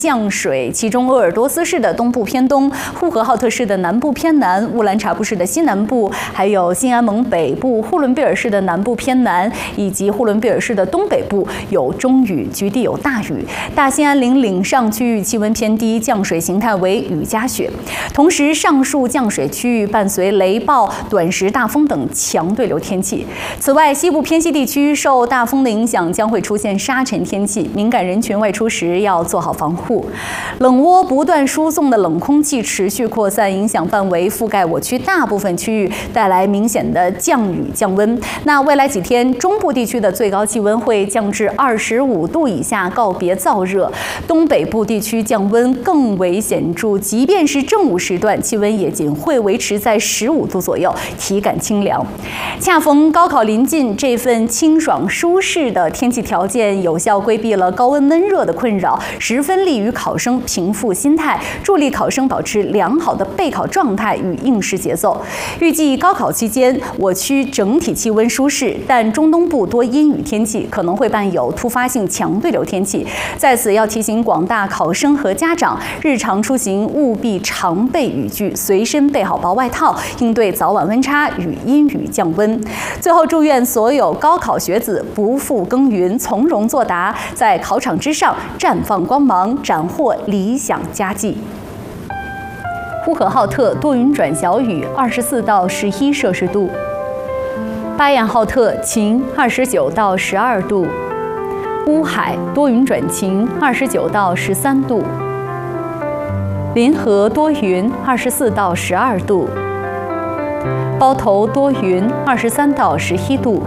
降水，其中鄂尔多斯市的东部偏东、呼和浩特市的南部偏南、乌兰察布市的西南部，还有新安盟北部、呼伦贝尔市的南部偏南，以及呼伦贝尔市的东北部有中雨，局地有大雨。大兴安岭岭上区域气温偏低，降水形态为雨夹雪。同时，上述降水区域伴随雷暴、短时大风等强对流天气。此外，西部偏西地区受大风的影响，将会出现沙尘天气，敏感人群外出时要做好防护。冷涡不断输送的冷空气持续扩散，影响范围覆盖我区大部分区域，带来明显的降雨降温。那未来几天，中部地区的最高气温会降至25度以下，告别燥热。东北部地区降温更为显著，即便是正午时段，气温也仅会维持在15度左右，体感清凉。恰逢高考临近，这份清爽舒适的天气条件，有效规避了高温闷热的困扰，十分利于考生平复心态，助力考生保持良好的备考状态与应试节奏。预计高考期间，我区整体气温舒适，但中东部多阴雨天气，可能会伴有突发性强对流天气。在此要提醒广大考生和家长，日常出行务必常备雨具，随身备好薄外套，应对早晚温差与阴雨降温。最后，祝愿所有高考学子不负耕耘，从容作答，在考场之上绽放光芒，斩获理想佳绩。呼和浩特多云转小雨，24到11摄氏度；巴彦浩特晴，29到12度；乌海多云转晴，29到13度；临河多云，24到12度；包头多云，23到11度；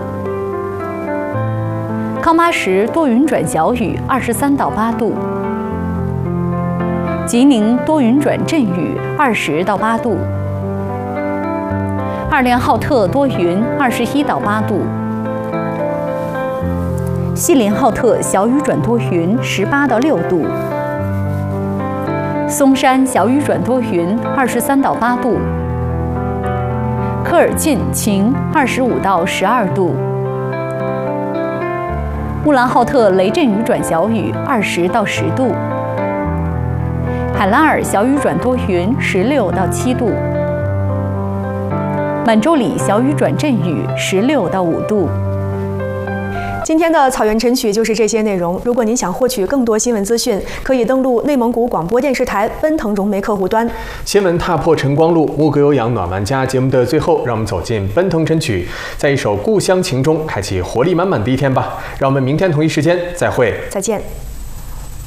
康巴什多云转小雨，23到8度；吉宁多云转阵雨，20到8度；二连浩特多云，21到8度；锡林浩特小雨转多云，18到6度；松山小雨转多云，23到8度；科尔沁晴，25到12度；乌兰浩特雷阵雨转小雨，20到10度；海拉尔小雨转多云，16到7度；满洲里小雨转阵雨，16到5度。 今天的草原晨曲就是这些内容。如果您想获取更多新闻资讯，可以登录内蒙古广播电视台奔腾融媒客户端。 新闻踏破晨光路，牧歌有氧暖玩家。节目的最后，让我们走进奔腾晨曲，在一首故乡情中开启活力满满的一天吧。让我们明天同一时间再会， 再见。